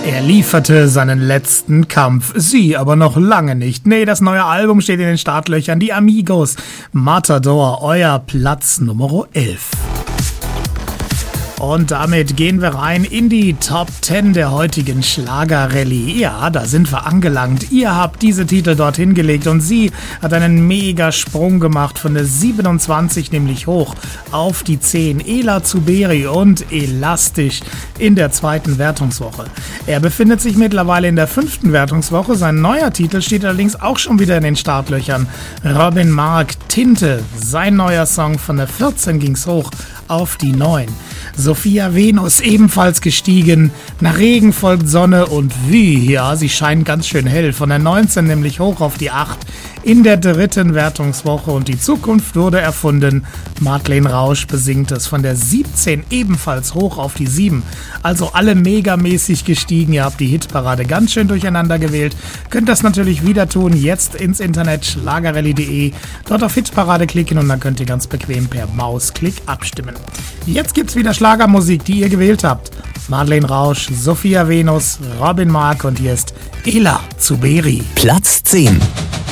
Er lieferte seinen letzten Kampf, sie aber noch lange nicht. Nee, das neue Album steht in den Startlöchern. Die Amigos, Matador, euer Platz Nummer 11. Und damit gehen wir rein in die Top 10 der heutigen Schlager-Rallye. Ja, da sind wir angelangt. Ihr habt diese Titel dorthin gelegt und sie hat einen Megasprung gemacht von der 27 nämlich hoch auf die 10. Ela Zuberi und Elastisch in der zweiten Wertungswoche. Er befindet sich mittlerweile in der 5. Wertungswoche. Sein neuer Titel steht allerdings auch schon wieder in den Startlöchern. Robin Mark, Tinte, sein neuer Song von der 14 ging's hoch auf die 9. Sophia Venus ebenfalls gestiegen. Nach Regen folgt Sonne und wie, ja, sie scheint ganz schön hell. Von der 19 nämlich hoch auf die 8 in der 3. Wertungswoche und die Zukunft wurde erfunden. Madeleine Rausch besingt es. Von der 17 ebenfalls hoch auf die 7. Also alle megamäßig gestiegen. Ihr habt die Hitparade ganz schön durcheinander gewählt. Könnt das natürlich wieder tun. Jetzt ins Internet schlagerrallye.de. Dort auf Hitparade klicken und dann könnt ihr ganz bequem per Mausklick abstimmen. Jetzt gibt's wieder Schlagermusik, die ihr gewählt habt. Madeleine Rausch, Sophia Venus, Robin Mark und hier ist Ela Zuberi. Platz 10.